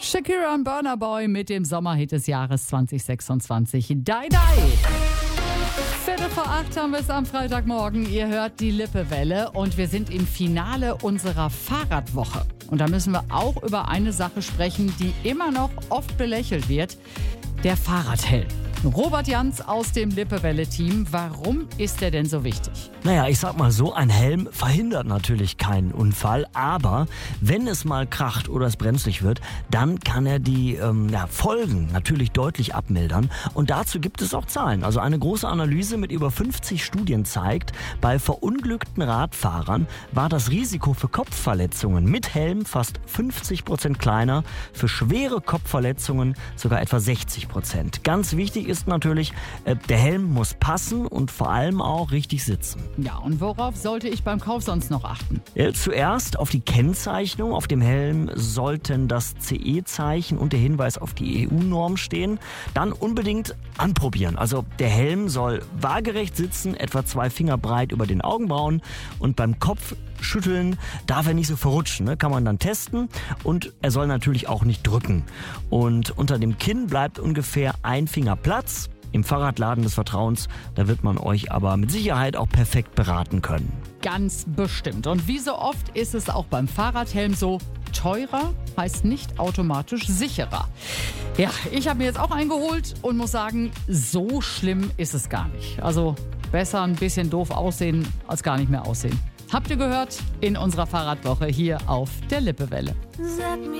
Shakira und Burna Boy mit dem Sommerhit des Jahres 2026. Die. 7:45 haben wir es am Freitagmorgen. Ihr hört die Lippewelle und wir sind im Finale unserer Fahrradwoche. Und da müssen wir auch über eine Sache sprechen, die immer noch oft belächelt wird: der Fahrradhelm. Robert Jans aus dem Lippewelle-Team, warum ist der denn so wichtig? Naja, ich sag mal so, ein Helm verhindert natürlich keinen Unfall, aber wenn es mal kracht oder es brenzlig wird, dann kann er die Folgen natürlich deutlich abmildern. Und dazu gibt es auch Zahlen. Also eine große Analyse mit über 50 Studien zeigt, bei verunglückten Radfahrern war das Risiko für Kopfverletzungen mit Helm fast 50% kleiner, für schwere Kopfverletzungen sogar etwa 60%. Ganz wichtig ist natürlich, der Helm muss passen und vor allem auch richtig sitzen. Ja, und worauf sollte ich beim Kauf sonst noch achten? Zuerst auf die Kennzeichnung. Auf dem Helm sollten das CE-Zeichen und der Hinweis auf die EU-Norm stehen. Dann unbedingt anprobieren. Also der Helm soll waagerecht sitzen, etwa 2 Finger breit über den Augenbrauen, und beim Kopfschütteln darf er nicht so verrutschen. Ne? Kann man dann testen, und er soll natürlich auch nicht drücken. Und unter dem Kinn bleibt ungefähr 1 Finger Platz. Im Fahrradladen des Vertrauens, da wird man euch aber mit Sicherheit auch perfekt beraten können. Ganz bestimmt. Und wie so oft ist es auch beim Fahrradhelm so: teurer heißt nicht automatisch sicherer. Ja, ich habe mir jetzt auch einen geholt und muss sagen, so schlimm ist es gar nicht. Also besser ein bisschen doof aussehen als gar nicht mehr aussehen. Habt ihr gehört? In unserer Fahrradwoche hier auf der Lippewelle. Sag mir